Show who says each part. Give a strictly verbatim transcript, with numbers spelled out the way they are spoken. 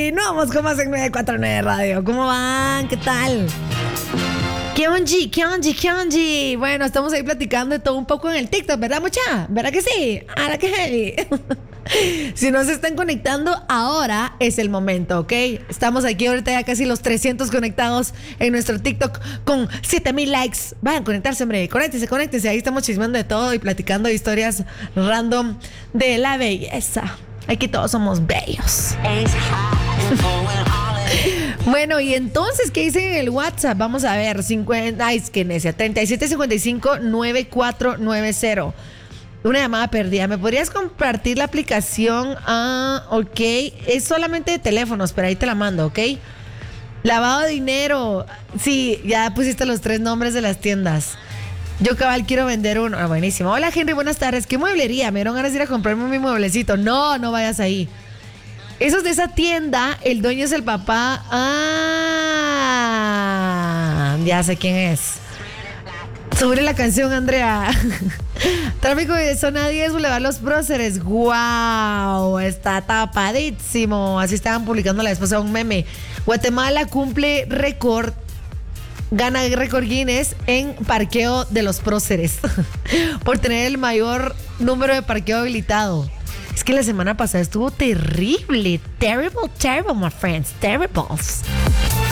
Speaker 1: Continuamos con más en nueve cuatro nueve Radio. ¿Cómo van? ¿Qué tal? ¿Qué onji? ¿Qué onji? ¿Qué onji? Bueno, estamos ahí platicando de todo un poco en el TikTok, ¿verdad, mucha? ¿Verdad que sí? ¿Ahora que sí? Si no se están conectando, ahora es el momento, ¿ok? Estamos aquí ahorita ya casi los trescientos conectados en nuestro TikTok con siete mil likes. Vayan a conectarse, hombre. Conéctense, conéctense. Ahí estamos chismeando de todo y platicando de historias random de la belleza. Aquí todos somos bellos. Bueno, y entonces, ¿qué dicen en el WhatsApp? Vamos a ver, cincuenta, ay, es que necia, treinta y siete cincuenta y cinco noventa y cuatro noventa. Una llamada perdida. ¿Me podrías compartir la aplicación? Ah, ok. Es solamente de teléfonos, pero ahí te la mando, ¿ok? Lavado de dinero. Sí, ya pusiste los tres nombres de las tiendas. Yo, cabal, quiero vender uno. Ah, buenísimo. Hola, Henry, buenas tardes. ¿Qué mueblería? Me dieron ganas de ir a comprarme mi mueblecito. No, no vayas ahí. Esos de esa tienda, el dueño es el papá. Ah, ya sé quién es. Sobre la canción, Andrea. Tráfico de zona diez, Boulevard Los Próceres. ¡Wow! Está tapadísimo. Así estaban publicando la vez pasada un meme. Guatemala cumple récord. Gana récord Guinness en parqueo de Los Próceres. Por tener el mayor número de parqueo habilitado. Es que la semana pasada estuvo terrible. Terrible, terrible, my friends. Terribles.